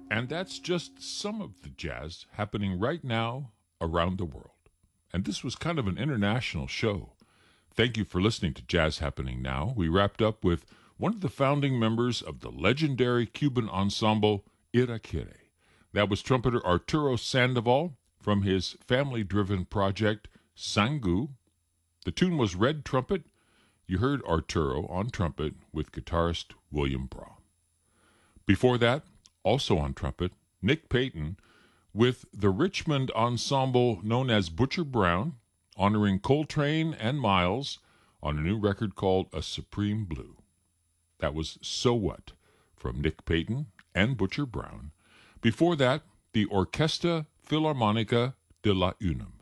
And that's just some of the jazz happening right now around the world. And this was kind of an international show. Thank you for listening to Jazz Happening Now. We wrapped up with one of the founding members of the legendary Cuban ensemble Iraquere. That was trumpeter Arturo Sandoval from his family-driven project Sangu. The tune was Red Trumpet. You heard Arturo on trumpet with guitarist William Brahm. Before that, also on trumpet, Nick Payton with the Richmond ensemble known as Butcher Brown, honoring Coltrane and Miles on a new record called A Supreme Blue. That was So What from Nick Payton and Butcher Brown. Before that, the Orquesta Filarmonica de la UNAM.